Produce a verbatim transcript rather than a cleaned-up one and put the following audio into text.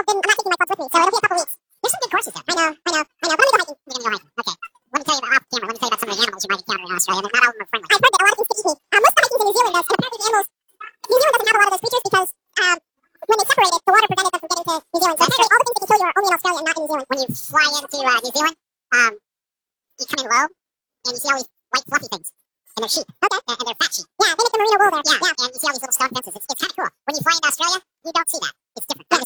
well, then I'm not taking my clubs with me, so it'll be a couple weeks. There's some good courses there. I know, I know, I know. But let me go hiking. You're gonna go hiking. Okay. Let me tell you about off camera. Let me tell you about some of the animals you might encounter in Australia. Not all of them are friendly. I've heard that a lot of things could eat me. Uh, most of the hiking's in New Zealand, though, and apparently the animals. New Zealand doesn't have a lot of those creatures because um, when they separated, the water prevented them from getting to New Zealand. So apparently all the things that can kill you are only in Australia and not in New Zealand. When you fly into uh, New Zealand, um, you come in low, and you see all these white fluffy things. And they're sheep. Okay. And, and they're fat sheep. Yeah, they make the merino wool there. Yeah, yeah. And you see all these little stone fences. It's, it's kind of cool. When you fly into Australia, you don't see that. It's different. Yeah,